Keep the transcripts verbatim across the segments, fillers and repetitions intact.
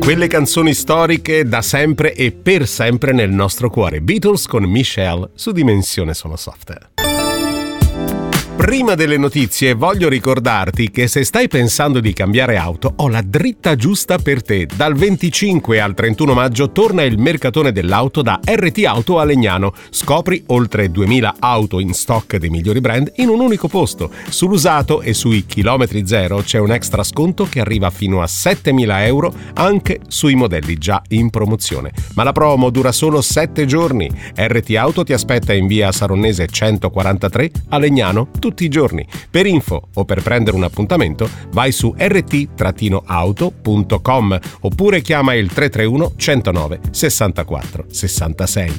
Quelle canzoni storiche da sempre e per sempre nel nostro cuore. Beatles con Michelle su Dimensione Sono Soft. Prima delle notizie voglio ricordarti che se stai pensando di cambiare auto ho la dritta giusta per te. Dal venticinque al trentuno maggio torna il mercatone dell'auto da R T Auto a Legnano. Scopri oltre duemila auto in stock dei migliori brand in un unico posto. Sull'usato e sui chilometri zero c'è un extra sconto che arriva fino a settemila euro anche sui modelli già in promozione. Ma la promo dura solo sette giorni. R T Auto ti aspetta in via Saronnese centoquarantatré a Legnano tutti i giorni. Per info o per prendere un appuntamento vai su r t auto punto com oppure chiama il tre tre uno centonove sessantaquattro sessantasei.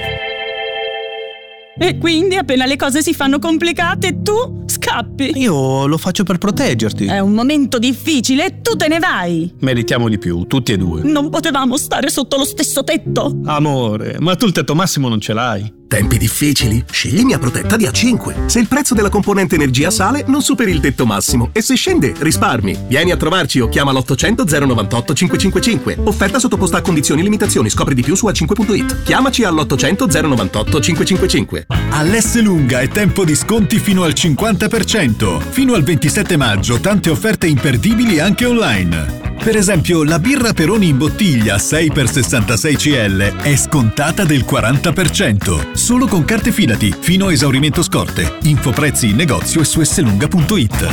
E quindi appena le cose si fanno complicate tu scappi. Io lo faccio per proteggerti. È un momento difficile e tu te ne vai. Meritiamo di più, tutti e due. Non potevamo stare sotto lo stesso tetto? Amore, ma tu il tetto massimo non ce l'hai. Tempi difficili? Scegli Mia Protetta di A cinque. Se il prezzo della componente energia sale, non superi il tetto massimo e se scende, risparmi. Vieni a trovarci o chiama l'ottocento zero novantotto cinquecentocinquantacinque. Offerta sottoposta a condizioni e limitazioni. Scopri di più su a cinque punto it. Chiamaci all'ottocento zero novantotto cinquecentocinquantacinque. All'Esselunga è tempo di sconti fino al cinquanta per cento. Fino al ventisette maggio tante offerte imperdibili anche online. Per esempio, la birra Peroni in bottiglia sei per sessantasei centilitri è scontata del quaranta per cento. Solo con carte Fidati, fino a esaurimento scorte. Info prezzi in negozio e su esselunga punto it.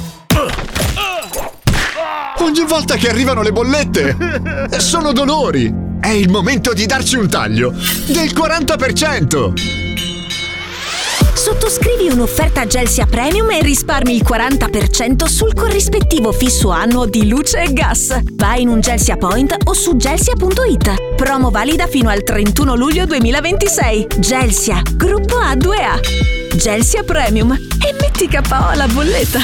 Ogni volta che arrivano le bollette sono dolori. È il momento di darci un taglio del quaranta per cento. Sottoscrivi un'offerta Gelsia Premium e risparmi il quaranta per cento sul corrispettivo fisso annuo di luce e gas. Vai in un Gelsia Point o su gelsia punto it. Promo valida fino al trentuno luglio duemilaventisei. Gelsia, gruppo A due A. Gelsia Premium. E metti K O alla bolletta.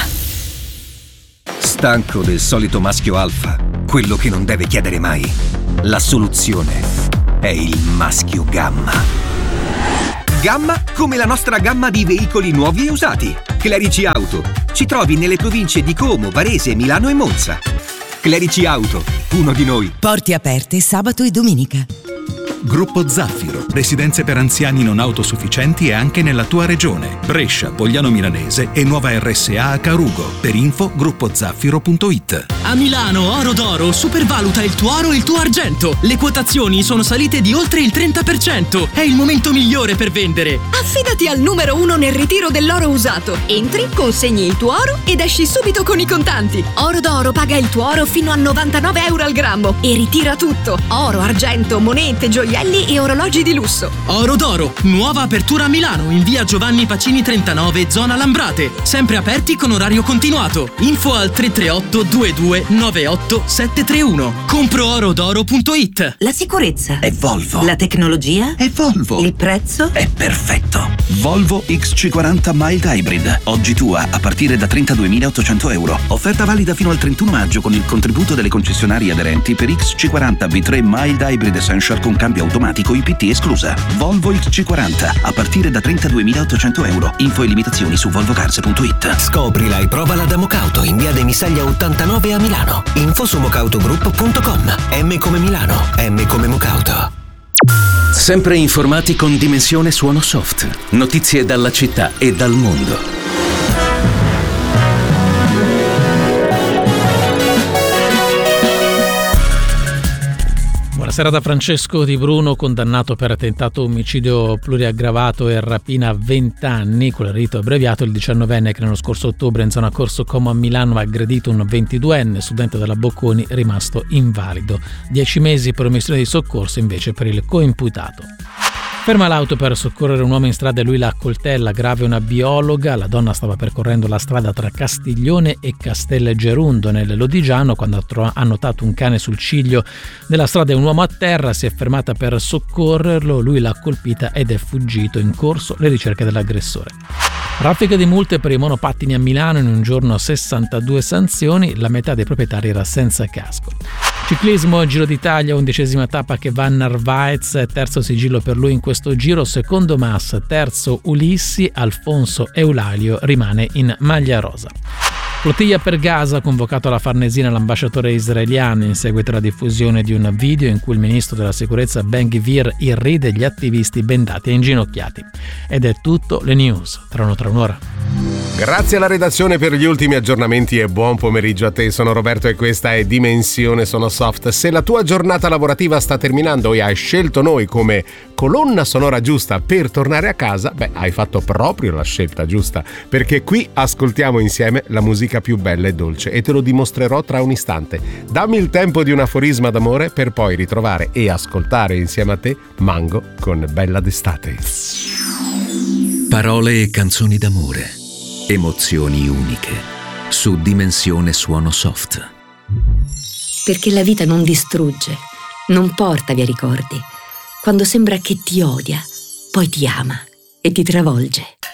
Stanco del solito maschio alfa, quello che non deve chiedere mai. La soluzione è il maschio gamma. Gamma come la nostra gamma di veicoli nuovi e usati. Clerici Auto. Ci trovi nelle province di Como, Varese, Milano e Monza. Clerici Auto, uno di noi. Porte aperte sabato e domenica. Gruppo Zaffiro, residenze per anziani non autosufficienti anche nella tua regione. Brescia, Pogliano Milanese e nuova R S A a Carugo. Per info gruppo zaffiro punto it. A Milano Oro d'Oro supervaluta il tuo oro e il tuo argento. Le quotazioni sono salite di oltre il trenta per cento. È il momento migliore per vendere. Affidati al numero uno nel ritiro dell'oro usato. Entri, consegni il tuo oro ed esci subito con i contanti. Oro d'Oro paga il tuo oro fino a novantanove euro al grammo e ritira tutto. Oro, argento, monete, gioielli e orologi di lusso. Oro d'Oro, nuova apertura a Milano in via Giovanni Pacini trentanove, zona Lambrate. Sempre aperti con orario continuato. Info al tre tre otto due due nove otto sette tre uno. compro oro d'oro punto it. La sicurezza è Volvo. La tecnologia è Volvo. Il prezzo è perfetto. Volvo X C quaranta Mild Hybrid. Oggi tua a partire da trentaduemilaottocento euro. Offerta valida fino al trentuno maggio con il contributo delle concessionarie aderenti per X C quaranta V tre Mild Hybrid Essential con cambio automatico I P T esclusa. Volvo X C quaranta a partire da trentaduemilaottocento euro. Info e limitazioni su volvo cars punto it. Scoprila e provala da Mocauto in via De Misaglia ottantanove a Milano. Info su mocautogroup punto com. M come Milano, M come Mocauto. Sempre informati con Dimensione Suono Soft. Notizie dalla città e dal mondo. Buonasera da Francesco Di Bruno, condannato per tentato omicidio pluriaggravato e rapina a venti anni. Con il rito abbreviato, il diciannovenne che nello scorso ottobre in zona Corso Como a Milano ha aggredito un ventiduenne studente della Bocconi rimasto invalido. Dieci mesi per omissione di soccorso invece per il coimputato. Ferma l'auto per soccorrere un uomo in strada e lui la accoltella, grave una biologa. La donna stava percorrendo la strada tra Castiglione e Castelgerundo nel Lodigiano quando ha notato un cane sul ciglio della strada e un uomo a terra. Si è fermata per soccorrerlo, lui l'ha colpita ed è fuggito. In corso le ricerche dell'aggressore. Raffica di multe per i monopattini a Milano, in un giorno sessantadue sanzioni, la metà dei proprietari era senza casco. Ciclismo, Giro d'Italia, undicesima tappa che va a Narvaez, terzo sigillo per lui in questo giro, secondo Mas, terzo Ulissi, Alfonso Eulalio rimane in maglia rosa. Flottiglia per Gaza, convocato alla Farnesina l'ambasciatore israeliano in seguito alla diffusione di un video in cui il ministro della sicurezza Ben Gvir irride gli attivisti bendati e inginocchiati. Ed è tutto, le news tra tra un'ora. Grazie alla redazione per gli ultimi aggiornamenti e buon pomeriggio a te. Sono Roberto e questa è Dimensione Sonosoft. Se la tua giornata lavorativa sta terminando e hai scelto noi come colonna sonora giusta per tornare a casa, beh, hai fatto proprio la scelta giusta, perché qui ascoltiamo insieme la musica più bella e dolce e te lo dimostrerò tra un istante. Dammi il tempo di un aforisma d'amore per poi ritrovare e ascoltare insieme a te Mango con Bella d'estate. Parole e canzoni d'amore, emozioni uniche, su Dimensione Suono Soft. Perché la vita non distrugge, non porta via ricordi. Quando sembra che ti odia, poi ti ama e ti travolge.